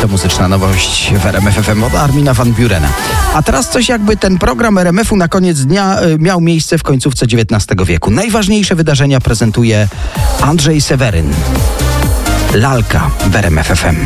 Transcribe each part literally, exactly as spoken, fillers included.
To muzyczna nowość w R M F F M od Armina van Burena. A teraz coś jakby ten program R M F-u na koniec dnia y, miał miejsce w końcówce dziewiętnastego wieku. Najważniejsze wydarzenia prezentuje Andrzej Seweryn. Lalka w R M F F M.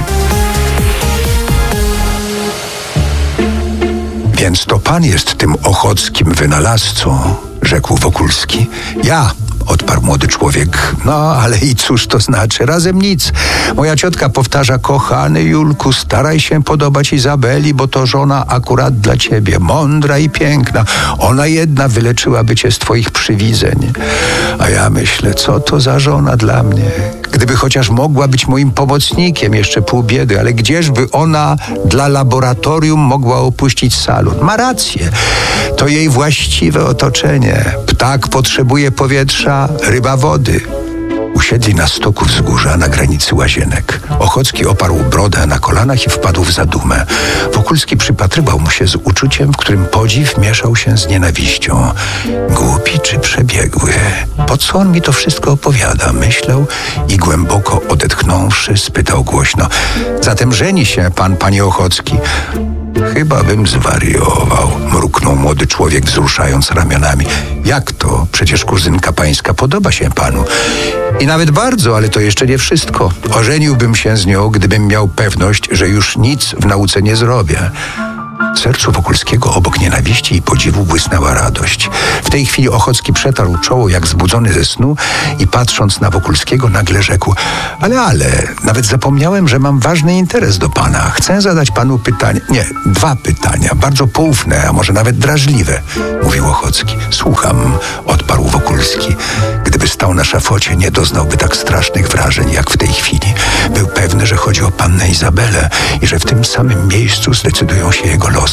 Więc to pan jest tym ochockim wynalazcą, rzekł Wokulski. Ja, odparł młody człowiek. No, ale i cóż to znaczy? Razem nic. Moja ciotka powtarza: kochany Julku, staraj się podobać Izabeli, bo to żona akurat dla ciebie, mądra i piękna. Ona jedna wyleczyłaby cię z twoich przywidzeń. A ja myślę, co to za żona dla mnie? Gdyby chociaż mogła być moim pomocnikiem, jeszcze pół biedy, ale gdzieżby ona dla laboratorium mogła opuścić salon? Ma rację. To jej właściwe otoczenie. Ptak potrzebuje powietrza, ryba wody. Usiedli na stoku wzgórza na granicy łazienek. Ochocki oparł brodę na kolanach i wpadł w zadumę. Wokulski przypatrywał mu się z uczuciem, w którym podziw mieszał się z nienawiścią. Głupi czy przebiegły? Po co on mi to wszystko opowiada? Myślał i głęboko odetchnąwszy spytał głośno: zatem żeni się pan, panie Ochocki? Chyba bym zwariował, mruknął młody człowiek, wzruszając ramionami. Jak to? Przecież kuzynka pańska podoba się panu. I nawet bardzo, ale to jeszcze nie wszystko. Ożeniłbym się z nią, gdybym miał pewność, że już nic w nauce nie zrobię. W sercu Wokulskiego obok nienawiści i podziwu błysnęła radość. W tej chwili Ochocki przetarł czoło jak zbudzony ze snu i patrząc na Wokulskiego nagle rzekł: ale, ale, nawet zapomniałem, że mam ważny interes do pana. Chcę zadać panu pytanie, nie, dwa pytania, bardzo poufne, a może nawet drażliwe, mówił Ochocki. Słucham, odparł Wokulski. Gdyby stał na szafocie, nie doznałby tak strasznych wrażeń jak w tej chwili. Był pewny, że chodzi o pannę Izabelę i że w tym samym miejscu zdecydują się jego losy.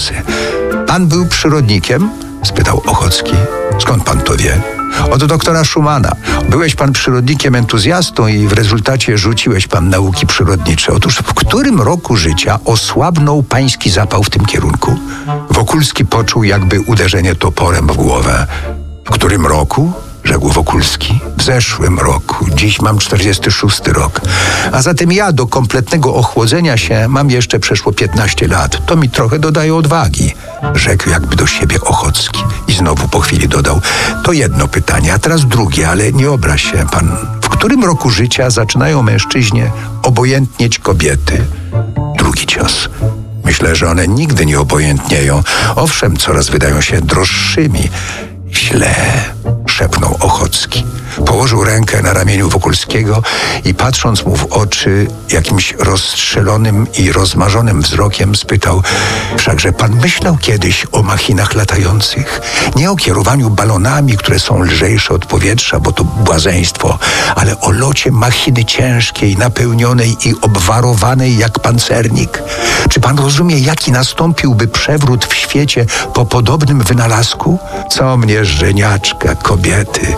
Pan był przyrodnikiem? Spytał Ochocki. Skąd pan to wie? Od doktora Schumana. Byłeś pan przyrodnikiem entuzjastą i w rezultacie rzuciłeś pan nauki przyrodnicze. Otóż w którym roku życia osłabnął pański zapał w tym kierunku? Wokulski poczuł jakby uderzenie toporem w głowę. W którym roku? Rzekł Wokulski. W zeszłym roku. Dziś mam czterdziesty szósty rok. A zatem ja do kompletnego ochłodzenia się mam jeszcze przeszło piętnaście lat. To mi trochę dodaje odwagi. Rzekł jakby do siebie Ochocki. I znowu po chwili dodał: to jedno pytanie, a teraz drugie, ale nie obraź się pan. W którym roku życia zaczynają mężczyźnie obojętnieć kobiety? Drugi cios. Myślę, że one nigdy nie obojętnieją. Owszem, coraz wydają się droższymi. Źle, szepnął Ochocki. Położył rękę na ramieniu Wokulskiego i patrząc mu w oczy jakimś rozstrzelonym i rozmarzonym wzrokiem spytał: wszakże pan myślał kiedyś o machinach latających? Nie o kierowaniu balonami, które są lżejsze od powietrza, bo to błazeństwo, ale o locie machiny ciężkiej, napełnionej i obwarowanej jak pancernik. Czy pan rozumie, jaki nastąpiłby przewrót w świecie po podobnym wynalazku? Co mnie żeniaczka, kobiety,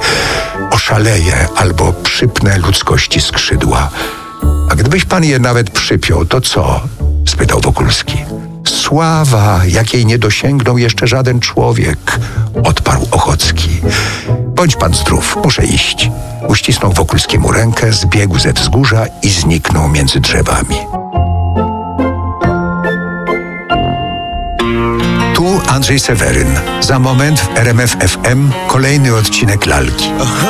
oszaleję albo przypnę ludzkości skrzydła. A gdybyś pan je nawet przypiął, to co? Spytał Wokulski. Sława, jakiej nie dosięgnął jeszcze żaden człowiek, odparł Ochocki. Bądź pan zdrów, muszę iść. Uścisnął Wokulskiemu rękę, zbiegł ze wzgórza i zniknął między drzewami. Tu Andrzej Seweryn. Za moment w R M F F M kolejny odcinek Lalki.